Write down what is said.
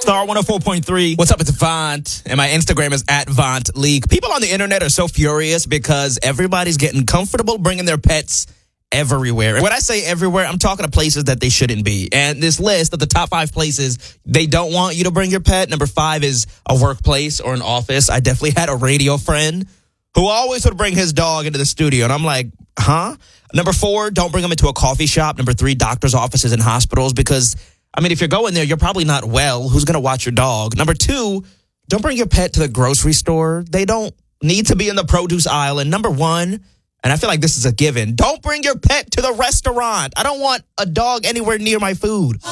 Star 104.3. What's up? It's Vaunt, and my Instagram is @VauntLeague. People on the internet are so furious because everybody's getting comfortable bringing their pets everywhere. And when I say everywhere, I'm talking to places that they shouldn't be. And this list of the top 5 places they don't want you to bring your pet, number 5 is a workplace or an office. I definitely had a radio friend who always would bring his dog into the studio, and I'm like, huh? Number 4, don't bring them into a coffee shop. Number 3, doctor's offices and hospitals, because I mean, if you're going there, you're probably not well. Who's going to watch your dog? Number 2, don't bring your pet to the grocery store. They don't need to be in the produce aisle. And number 1, and I feel like this is a given, don't bring your pet to the restaurant. I don't want a dog anywhere near my food.